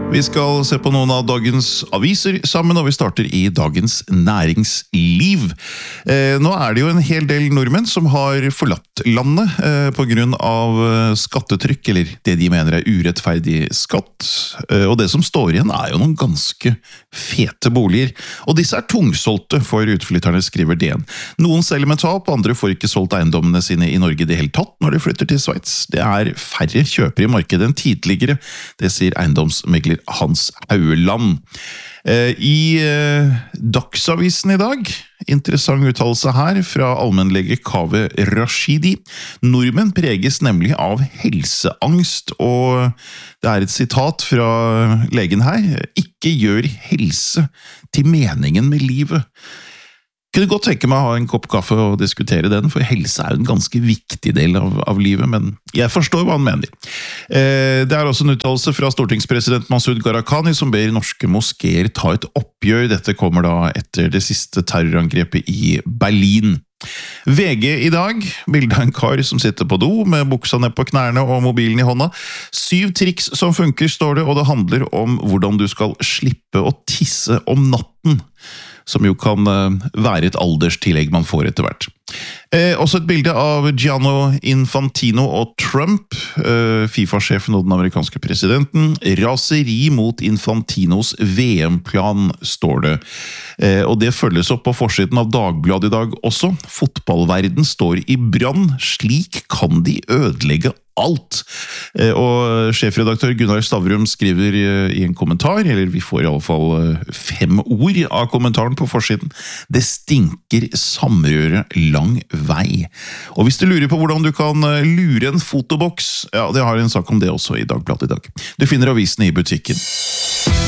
Vi skal se på noen av dagens aviser sammen, og vi starter i Dagens Næringsliv. Nå er det jo en hel del nordmenn som har forlatt landet på grunn av skattetrykk, eller det de mener er urettferdig skatt. Og det som står igjen er jo noen ganske fete boliger, og disse er tungsolgte for utflytterne, skriver DN. Noen selger med tap, andre får ikke solgt eiendommene sine i Norge det hele tatt når de flytter til Sveits. Det er færre kjøpere i markedet enn tidligere, det sier eiendomsmegler Hans Haueland. I Dagsavisen i dag, interessant uttalelse her fra allmennlege Kaveh Rashidi. Nordmenn preges nemlig av helseangst, og det er et sitat fra legen her. Ikke gjør helse til meningen med livet. Kunne godt tenke meg å ha en kopp kaffe og diskutere den, for helse er jo en ganske viktig del av livet, men jeg forstår hva han mener. Det er også en uttalelse fra stortingspresident Masud Gharahkhani som ber norske moskeer ta et oppgjør. Dette kommer da etter det siste terrorangrepet i Berlin. VG i dag, bildet av en kar som sitter på do med buksa ned på knærne og mobilen i hånda. 7 triks som funker, står det, og det handler om hvordan du skal slippe å tisse om natten, som jo kan være et alderstillegg man får etter hvert. Også et bilde av Gianni Infantino og Trump, FIFA-sjefen og den amerikanske presidenten. Raseri mot Infantinos VM-plan, står det. Og det følges opp på forsiden av Dagbladet i dag også. Fotballverden står i brann, slik kan de ødelegge alt. Og sjefredaktør Gunnar Stavrum skriver i en kommentar, eller vi får i alle fall 5 ord av kommentaren på forsiden. Det stinker samrøre lang vei. Og hvis du lurer på hvordan du kan lure en fotoboks, ja, det har en sak om det også i Dagbladet i dag. Du finner avisene i butikken.